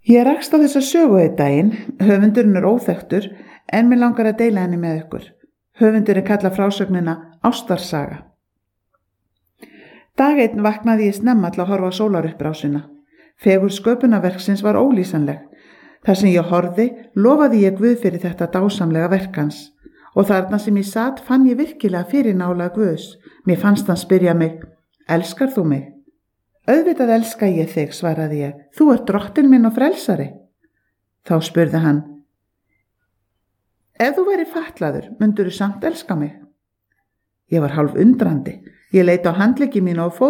Ég rakst á þessa sögu einn daginn, höfundurinn er óþekktur en mér langar að deila henni með ykkur. Höfundurinn kallar frásögnina Ástarsaga. Dag einn vaknaði ég snemma til að horfa á sólaruppbrásina. Fegurð sköpunarverksins var ólýsanleg. Þar sem ég horfði, lofaði ég Guð fyrir þetta dásamlega verk hans. Og þarna sem ég sat fann ég virkilega fyrirnála Guðs. Mér fannst hann spyrja mig, elskar þú mig? Auðvitað elska ég þig, svaraði ég. Þú ert drottinn minn og frelsari. Þá spurði hann, ef þú væri fatlaður, mundirðu samt elska mig? Ég var hálf undrandi. Ég leit á handleggi mína og